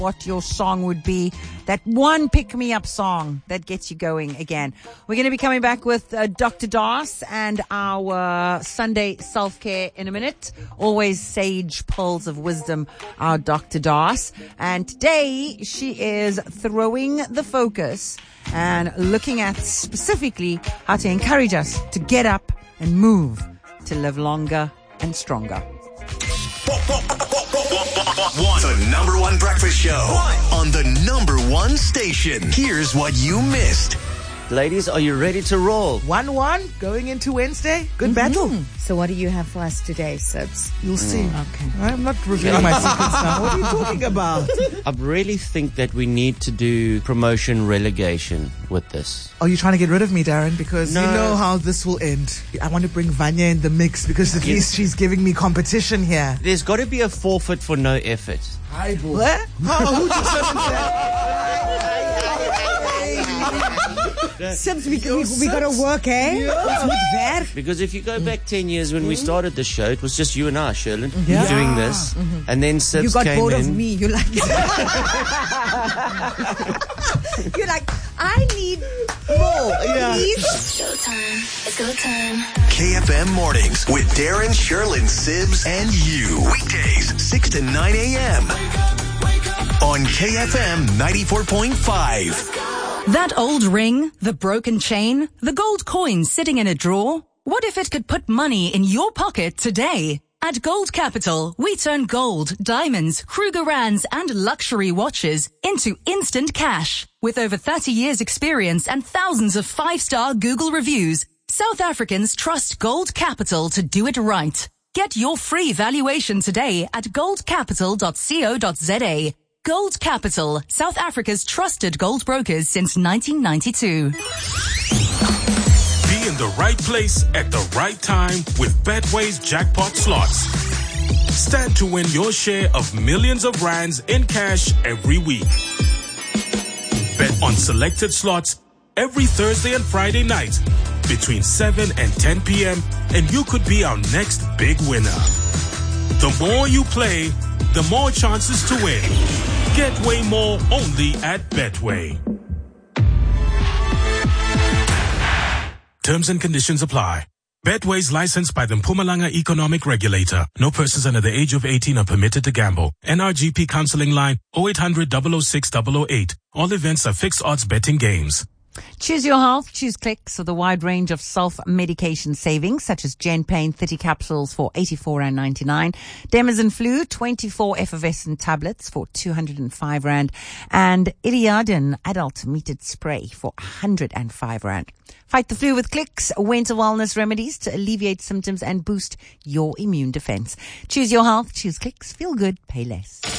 what your song would be. That one pick-me-up song that gets you going again. We're going to be coming back with Dr. Das and our Sunday self-care in a minute. Always sage pearls of wisdom, our Dr. Das. And today she is throwing the focus and looking at specifically how to encourage us to get up and move to live longer and stronger. The number one breakfast show on the number one station. Here's what you missed. Ladies, are you ready to roll? 1-1 going into Wednesday. Good battle. So what do you have for us today, Sibs? You'll see. Okay. I'm not revealing my secrets now. What are you talking about? I really think that we need to do promotion relegation with this. Are you trying to get rid of me, Darren? Because No. you know how this will end. I want to bring Vanya in the mix because at least she's giving me competition here. There's got to be a forfeit for no effort. What? Who determines that? Sibs, we gotta work, eh? Yeah. Because if you go back 10 years when we started the show, it was just you and I, Sherlyn, doing this. And then Sibs You got came bored in. of me. You're like, you're like, I need more. Please. Showtime. It's go time. KFM Mornings with Darren, Sherlyn, Sibs, and you. Weekdays, 6 to 9 a.m. on KFM 94.5. That old ring, the broken chain, the gold coin sitting in a drawer. What if it could put money in your pocket today? At Gold Capital, we turn gold, diamonds, Krugerrands, and luxury watches into instant cash. With over 30 years experience and thousands of 5-star Google reviews, South Africans trust Gold Capital to do it right. Get your free valuation today at goldcapital.co.za. Gold Capital, South Africa's trusted gold brokers since 1992. Be in the right place at the right time with Betway's jackpot slots. Stand to win your share of millions of rands in cash every week. Bet on selected slots every Thursday and Friday night between 7 and 10 p.m. and you could be our next big winner. The more you play, the more chances to win. Get way more only at Betway. Terms and conditions apply. Betway is licensed by the Mpumalanga Economic Regulator. No persons under the age of 18 are permitted to gamble. NRGP counseling line 0800 006 008. All events are fixed odds betting games. Choose your health. Choose Clicks with a wide range of self-medication savings, such as Genpain 30 capsules for R84.99, Demazin Flu 24 effervescent tablets for R205, and Iriadin adult metered spray for R105. Fight the flu with Clicks, winter wellness remedies to alleviate symptoms and boost your immune defense. Choose your health. Choose Clicks. Feel good. Pay less.